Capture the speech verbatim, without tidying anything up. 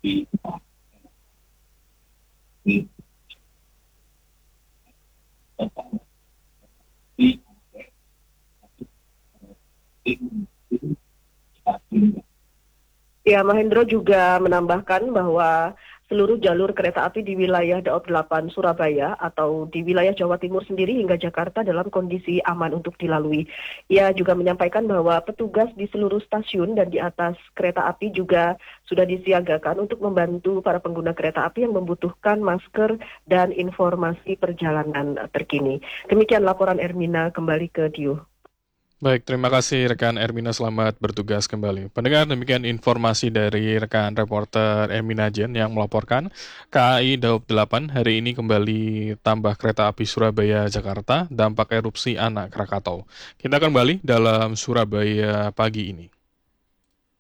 Ya, Mahendro juga menambahkan bahwa seluruh jalur kereta api di wilayah Daob delapan Surabaya atau di wilayah Jawa Timur sendiri hingga Jakarta dalam kondisi aman untuk dilalui. Ia juga menyampaikan bahwa petugas di seluruh stasiun dan di atas kereta api juga sudah disiagakan untuk membantu para pengguna kereta api yang membutuhkan masker dan informasi perjalanan terkini. Demikian laporan Ermina, kembali ke Dio. Baik, terima kasih rekan Ermina, selamat bertugas kembali. Pendengar, demikian informasi dari rekan reporter Ermina Jen yang melaporkan K A I Daob delapan hari ini kembali tambah kereta api Surabaya Jakarta dampak erupsi anak Krakatau. Kita kembali dalam Surabaya pagi ini.